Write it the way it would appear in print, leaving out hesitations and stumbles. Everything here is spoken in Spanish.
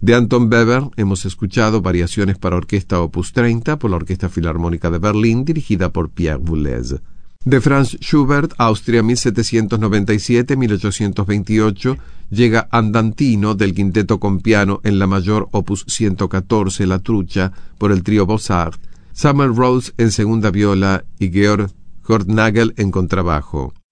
De Anton Weber hemos escuchado Variaciones para orquesta opus 30 por la Orquesta Filarmónica de Berlín, dirigida por Pierre Boulez. De Franz Schubert, Austria, 1797-1828, llega Andantino del quinteto con piano en la mayor opus 114, La Trucha, por el trío Bossart, Summer Rose en segunda viola y Georg Hortnagel en contrabajo.